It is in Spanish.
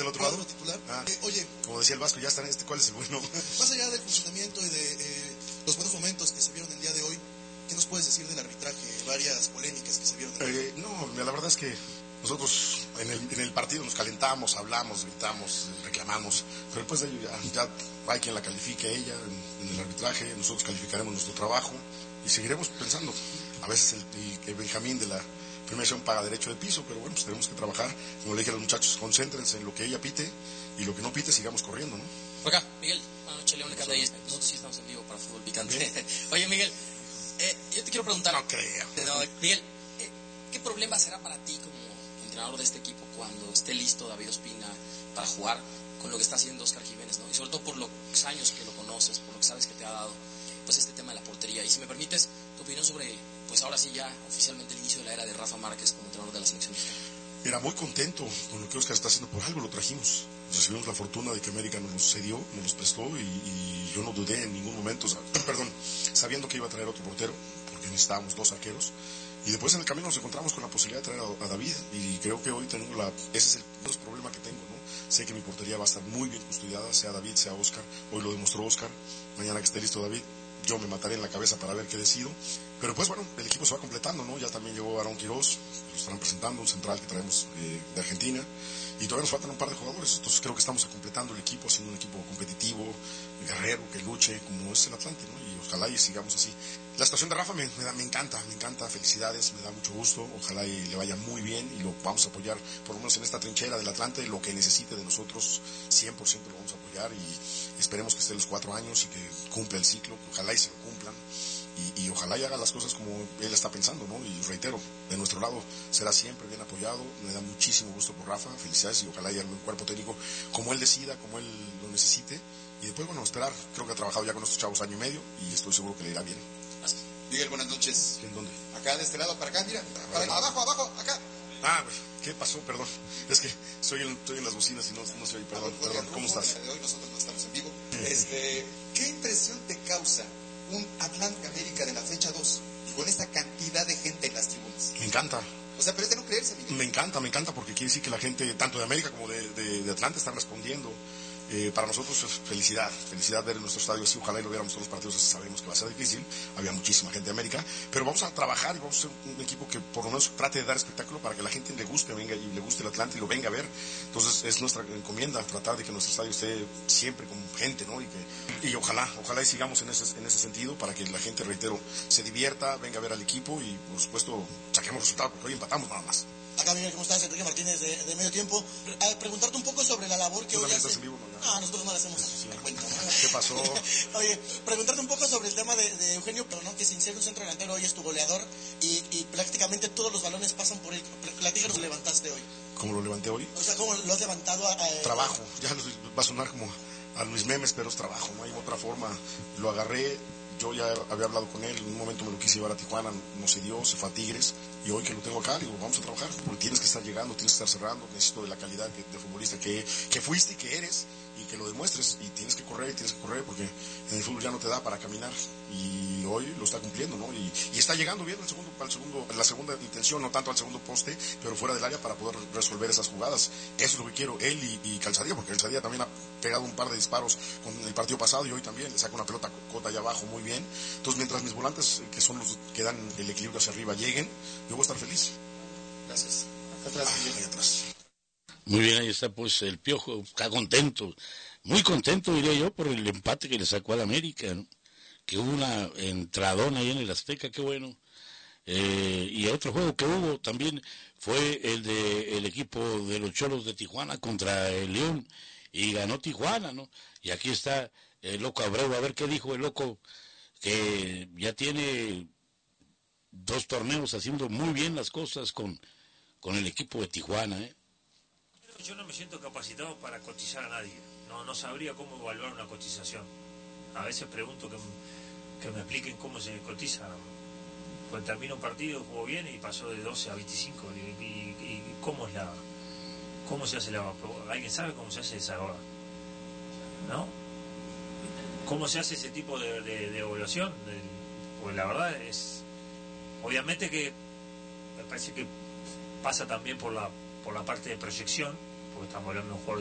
del otro lado? Titular. Oye, como decía el Vasco, ya está en ¿cuál es el bueno? Más allá del funcionamiento y de los buenos momentos que se vieron el día de hoy, ¿qué nos puedes decir del arbitraje? Varias polémicas que se vieron. No, la verdad es que nosotros en el partido nos calentamos, hablamos, gritamos, reclamamos, pero después de ello ya hay quien la califique ella en el arbitraje, nosotros calificaremos nuestro trabajo y seguiremos pensando. A veces el Benjamín de la primera edición paga derecho de piso, pero bueno, pues tenemos que trabajar. Como le dije a los muchachos, concéntrense en lo que ella pite y lo que no pite sigamos corriendo, ¿no? Por acá, Miguel, León de Canday, nosotros sí estamos en vivo para Fútbol Picante. Oye, Miguel, yo te quiero preguntar. No creo. Miguel, ¿qué problema será para ti como entrenador de este equipo cuando esté listo David Ospina para jugar con lo que está haciendo Óscar Jiménez, ¿no? Y sobre todo por los años que lo conoces, por lo que sabes que te ha dado, pues este tema de la portería. Y si me permites, tu opinión sobre, pues ahora sí ya oficialmente el inicio de la era de Rafa Márquez como entrenador de la selección mexicana. Mira, muy contento con lo que Óscar está haciendo, por algo lo trajimos. Recibimos la fortuna de que América nos los cedió, nos los prestó y yo no dudé en ningún momento, sabiendo que iba a traer otro portero, porque necesitábamos 2 arqueros. Y después en el camino nos encontramos con la posibilidad de traer a David y creo que hoy tengo ese es el problema que tengo, ¿no? Sé que mi portería va a estar muy bien custodiada, sea David, sea Óscar. Hoy lo demostró Óscar, mañana que esté listo David, yo me mataré en la cabeza para ver qué decido. Pero pues bueno, el equipo se va completando, ¿no? Ya también llegó Aarón Quirós, lo estarán presentando, un central que traemos de Argentina. Y todavía nos faltan un par de jugadores, entonces creo que estamos completando el equipo, haciendo un equipo competitivo, guerrero, que luche, como es el Atlante, ¿no? Y ojalá y sigamos así. La situación de Rafa me encanta, felicidades, me da mucho gusto, ojalá y le vaya muy bien y lo vamos a apoyar, por lo menos en esta trinchera del Atlante, lo que necesite de nosotros, 100% lo vamos a apoyar y esperemos que esté los 4 años y que cumpla el ciclo, ojalá y se lo cumplan. Y ojalá y haga las cosas como él está pensando, ¿no? Y reitero, de nuestro lado será siempre bien apoyado, me da muchísimo gusto por Rafa, felicidades y ojalá y arme un cuerpo técnico como él decida, como él lo necesite y después, bueno, esperar, creo que ha trabajado ya con estos chavos año y medio y estoy seguro que le irá bien. Gracias. Miguel, buenas noches. ¿En dónde? Acá de este lado, para acá, mira, abajo, acá. ¿Qué pasó? Perdón, es que estoy en las bocinas y no se oye, perdón, ¿cómo estás? Hoy nosotros no estamos en vivo. ¿Qué impresión te causa un Atlante América de la fecha 2 con esta cantidad de gente en las tribunas? Me encanta. O sea, pero es de no creerse, Miguel. Me encanta porque quiere decir que la gente, tanto de América como de Atlante, está respondiendo. Para nosotros es felicidad ver en nuestro estadio así, ojalá y lo viéramos todos los partidos, sabemos que va a ser difícil, había muchísima gente de América, pero vamos a trabajar y vamos a ser un equipo que por lo menos trate de dar espectáculo para que la gente le guste, venga y le guste el Atlante y lo venga a ver. Entonces es nuestra encomienda tratar de que nuestro estadio esté siempre con gente, ¿no? Y ojalá y sigamos en ese sentido para que la gente, reitero, se divierta, venga a ver al equipo y por supuesto saquemos resultados, porque hoy empatamos nada más. Acá, Miguel, ¿cómo estás? Enrique Martínez de Medio Tiempo. Preguntarte un poco sobre la labor que hoy hace... nosotros no la hacemos. Sí. ¿Qué pasó? Oye, preguntarte un poco sobre el tema de Eugenio, pero no, que sin ser un centro delantero hoy es tu goleador y prácticamente todos los balones pasan por él. Platícanos, ¿lo levantaste hoy? ¿Cómo lo levanté hoy? O sea, ¿cómo lo has levantado? Trabajo, ya va a sonar como a Luis Memes, pero es trabajo, no hay otra forma. Lo agarré. Yo ya había hablado con él, en un momento me lo quise llevar a Tijuana, no se dio, se fue a Tigres, y hoy que lo tengo acá, digo, vamos a trabajar, porque tienes que estar llegando, tienes que estar cerrando, necesito de la calidad de futbolista que fuiste y que eres, y que lo demuestres, y tienes que correr, porque en el fútbol ya no te da para caminar, y hoy lo está cumpliendo, ¿no? Y está llegando bien la segunda intención, no tanto al segundo poste, pero fuera del área para poder resolver esas jugadas. Eso es lo que quiero, él y Calzadilla, porque Calzadilla también ha pegado un par de disparos con el partido pasado, y hoy también le saca una pelota cota allá abajo muy bien. Entonces, mientras mis volantes, que son los que dan el equilibrio hacia arriba, lleguen, yo voy a estar feliz. Gracias. Acá atrás, ahí atrás. Muy bien, ahí está pues el Piojo, está contento, muy contento diría yo por el empate que le sacó al América, ¿no? Que hubo una entradona ahí en el Azteca, qué bueno. Y otro juego que hubo también fue el equipo de los Cholos de Tijuana contra el León, y ganó Tijuana, ¿no? Y aquí está el Loco Abreu, a ver qué dijo el Loco, que ya tiene 2 torneos haciendo muy bien las cosas con el equipo de Tijuana, ¿eh? Yo no me siento capacitado para cotizar a nadie, no sabría cómo evaluar una cotización. A veces pregunto que me expliquen cómo se cotiza. Pues termina un partido, jugó bien y pasó de 12 a 25. ¿Y cómo se hace la... ¿Alguien sabe cómo se hace esa... ¿no? ¿Cómo se hace ese tipo de evaluación? Pues la verdad es... Obviamente que me parece que pasa también por la parte de proyección, porque estamos hablando de un jugador